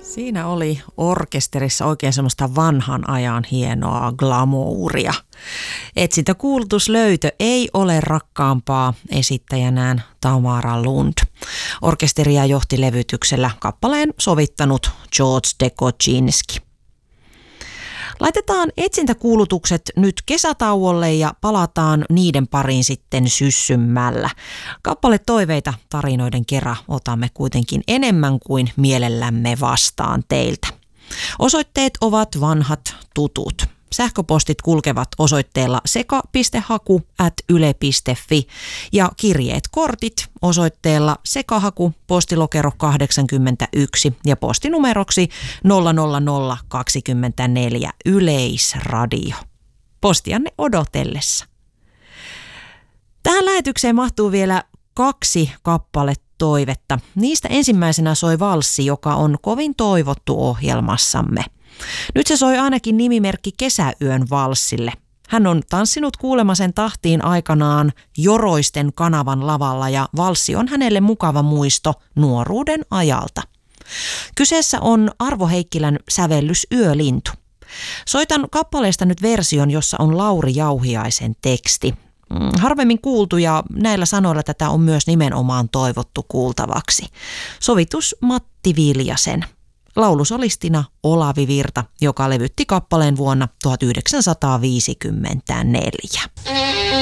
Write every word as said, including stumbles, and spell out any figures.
Siinä oli orkesterissa oikein semmoista vanhan ajan hienoa glamouria. Etsintäkuulutuslöytö ei ole rakkaampaa, esittäjänään Tamara Lund. Orkesteria johti levytyksellä kappaleen sovittanut George Dekocinski. Laitetaan etsintäkuulutukset nyt kesätauolle ja palataan niiden pariin sitten syssymmällä. Kappale toiveita tarinoiden kera otamme kuitenkin enemmän kuin mielellämme vastaan teiltä. Osoitteet ovat vanhat tutut. Sähköpostit kulkevat osoitteella seka piste haku ät yle piste fi ja kirjeet kortit osoitteella sekahaku postilokero kahdeksankymmentäyksi ja postinumeroksi nolla nolla nolla kaksikymmentäneljä Yleisradio. Postianne odotellessa. Tähän lähetykseen mahtuu vielä kaksi kappaletoivetta. Niistä ensimmäisenä soi valssi, joka on kovin toivottu ohjelmassamme. Nyt se soi ainakin nimimerkki Kesäyön valssille. Hän on tanssinut kuulemasen tahtiin aikanaan Joroisten kanavan lavalla ja valssi on hänelle mukava muisto nuoruuden ajalta. Kyseessä on Arvo Heikkilän sävellys Yölintu. Soitan kappaleesta nyt version, jossa on Lauri Jauhiaisen teksti. Harvemmin kuultu ja näillä sanoilla tätä on myös nimenomaan toivottu kuultavaksi. Sovitus Matti Viljasen. Laulusolistina Olavi Virta, joka levytti kappaleen vuonna tuhatyhdeksänsataaviisikymmentäneljä.